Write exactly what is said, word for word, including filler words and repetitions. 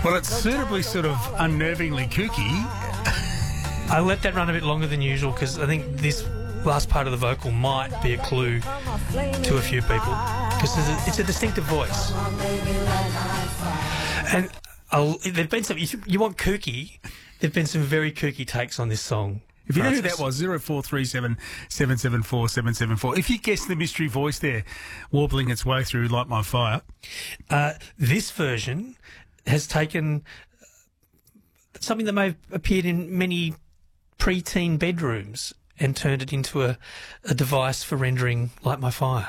Well, it's suitably sort of unnervingly kooky. I let that run a bit longer than usual because I think this last part of the vocal might be a clue to a few people because it's a, it's a distinctive voice. And I'll, there've been some. You, you want kooky? There've been some very kooky takes on this song. If you know who that was, zero four three seven seven seven four seven seven four. If you guess the mystery voice there, warbling its way through Light My Fire. Uh, this version has taken something that may have appeared in many pre-teen bedrooms and turned it into a, a device for rendering Light My Fire.